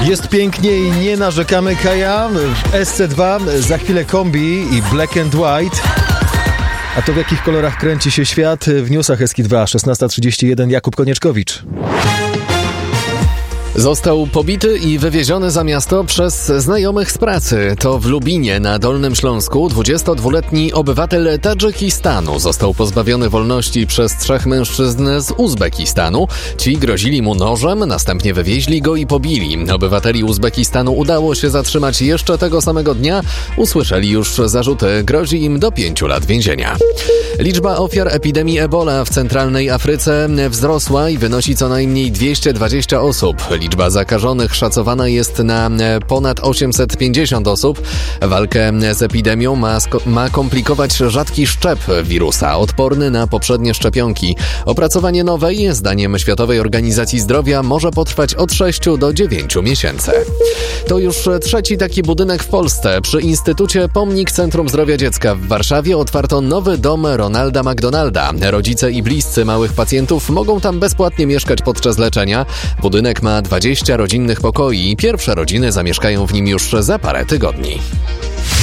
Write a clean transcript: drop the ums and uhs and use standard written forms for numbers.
Jest pięknie i nie narzekamy, Kaja. SC2, za chwilę Kombi i Black and White. A to w jakich kolorach kręci się świat? W newsach SK2, 16:31, Jakub Konieczkowicz. Został pobity i wywieziony za miasto przez znajomych z pracy. To w Lubinie na Dolnym Śląsku 22-letni obywatel Tadżykistanu został pozbawiony wolności przez 3 mężczyzn z Uzbekistanu. Ci grozili mu nożem, następnie wywieźli go i pobili. Obywateli Uzbekistanu udało się zatrzymać jeszcze tego samego dnia. Usłyszeli już zarzuty, grozi im do 5 lat więzienia. Liczba ofiar epidemii Ebola w centralnej Afryce wzrosła i wynosi co najmniej 220 osób. Liczba zakażonych szacowana jest na ponad 850 osób. Walkę z epidemią ma komplikować rzadki szczep wirusa, odporny na poprzednie szczepionki. Opracowanie nowej, zdaniem Światowej Organizacji Zdrowia, może potrwać od 6 do 9 miesięcy. To już trzeci taki budynek w Polsce. Przy Instytucie Pomnik Centrum Zdrowia Dziecka w Warszawie otwarto nowy dom Ronalda McDonalda. Rodzice i bliscy małych pacjentów mogą tam bezpłatnie mieszkać podczas leczenia. Budynek ma 20 rodzinnych pokoi i pierwsze rodziny zamieszkają w nim już za parę tygodni.